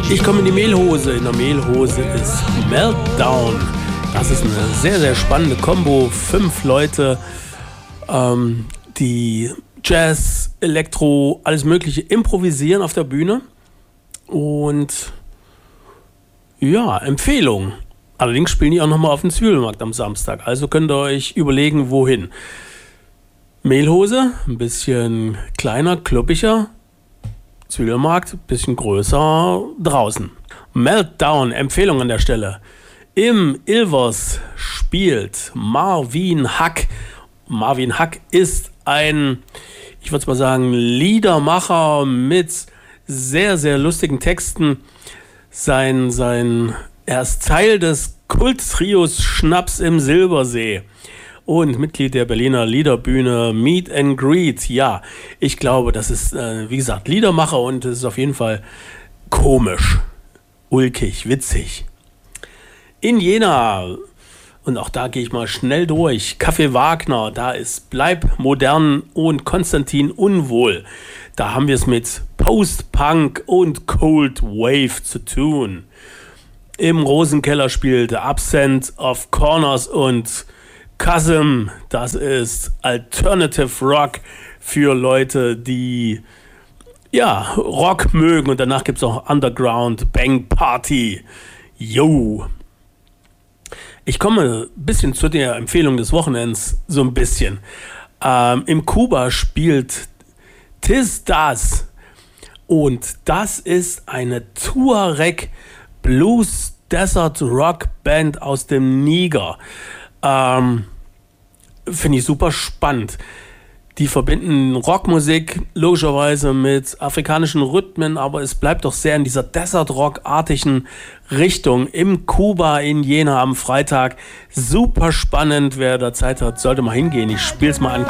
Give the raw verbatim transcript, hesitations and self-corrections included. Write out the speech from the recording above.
Ich komme in die Mehlhose. In der Mehlhose ist Meltdown. Das ist eine sehr, sehr spannende Kombo. Fünf Leute, ähm, die Jazz, Elektro, alles Mögliche improvisieren auf der Bühne. Und ja, Empfehlung. Allerdings spielen die auch nochmal auf dem Zwiebelmarkt am Samstag. Also könnt ihr euch überlegen, wohin. Mehlhose, ein bisschen kleiner, kluppiger. Zwiebelmarkt, ein bisschen größer draußen. Meltdown, Empfehlung an der Stelle. Im Ilvers spielt Marvin Hack. Marvin Hack ist ein, ich würde mal sagen, Liedermacher mit sehr, sehr lustigen Texten. Sein, sein, er ist Teil des Kulttrios Schnaps im Silbersee und Mitglied der Berliner Liederbühne Meet and Greet. Ja, ich glaube, das ist, äh, wie gesagt, Liedermacher und es ist auf jeden Fall komisch, ulkig, witzig. In Jena, und auch da gehe ich mal schnell durch, Café Wagner, da ist Bleib modern und Konstantin Unwohl. Da haben wir es mit Post-Punk und Cold Wave zu tun. Im Rosenkeller spielt Absent of Corners und Chasm. Das ist Alternative Rock für Leute, die ja Rock mögen. Und danach gibt es auch Underground Bang Party. Yo! Ich komme ein bisschen zu der Empfehlung des Wochenends, so ein bisschen. Ähm, Im Kuba spielt Tis Das. Und das ist eine Tuareg Blues Desert Rock Band aus dem Niger. Ähm, Finde ich super spannend. Die verbinden Rockmusik logischerweise mit afrikanischen Rhythmen, aber es bleibt doch sehr in dieser Desert-Rock-artigen Richtung im Kuba in Jena am Freitag. Super spannend, wer da Zeit hat, sollte mal hingehen. Ich spiele es mal an.